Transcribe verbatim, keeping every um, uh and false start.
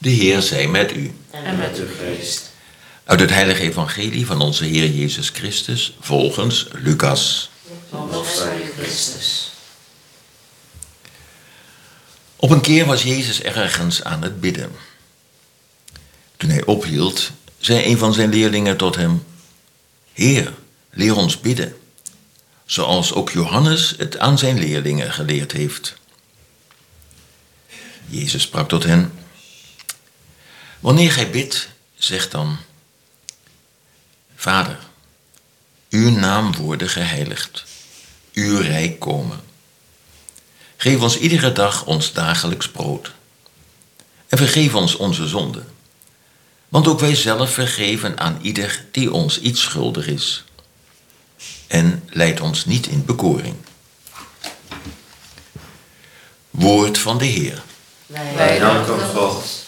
De Heer zij met u. En met uw geest. Uit het heilige evangelie van onze Heer Jezus Christus, volgens Lucas. Lof zij u, Christus. Op een keer was Jezus ergens aan het bidden. Toen hij ophield, zei een van zijn leerlingen tot hem: Heer, leer ons bidden, zoals ook Johannes het aan zijn leerlingen geleerd heeft. Jezus sprak tot hen: Wanneer gij bidt, zeg dan: Vader, uw naam worden geheiligd, uw rijk komen. Geef ons iedere dag ons dagelijks brood. En vergeef ons onze zonden, want ook wij zelf vergeven aan ieder die ons iets schuldig is. En leid ons niet in bekoring. Woord van de Heer. Wij danken God.